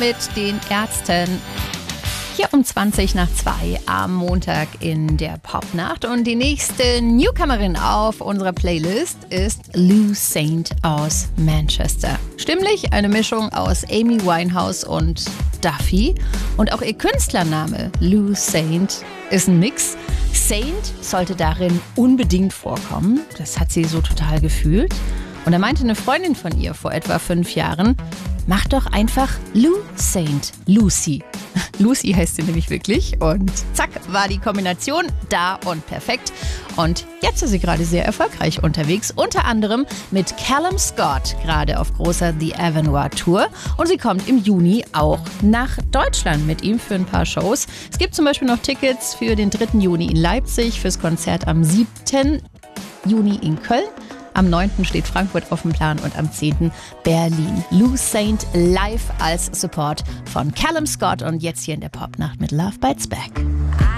mit den Ärzten. Hier um 2 am Montag in der Popnacht. Und die nächste Newcomerin auf unserer Playlist ist Lou Saint aus Manchester. Stimmlich eine Mischung aus Amy Winehouse und Duffy. Und auch ihr Künstlername Lou Saint ist ein Mix. Saint sollte darin unbedingt vorkommen. Das hat sie so total gefühlt. Und da meinte eine Freundin von ihr vor etwa 5 Jahren, mach doch einfach Lou Saint Lucy. Lucy heißt sie nämlich wirklich. Und zack, war die Kombination da und perfekt. Und jetzt ist sie gerade sehr erfolgreich unterwegs. Unter anderem mit Callum Scott, gerade auf großer The Avenue Tour. Und sie kommt im Juni auch nach Deutschland mit ihm für ein paar Shows. Es gibt zum Beispiel noch Tickets für den 3. Juni in Leipzig, fürs Konzert am 7. Juni in Köln. Am 9. steht Frankfurt auf dem Plan und am 10. Berlin. Lou Saint live als Support von Callum Scott und jetzt hier in der Popnacht mit Love Bites Back.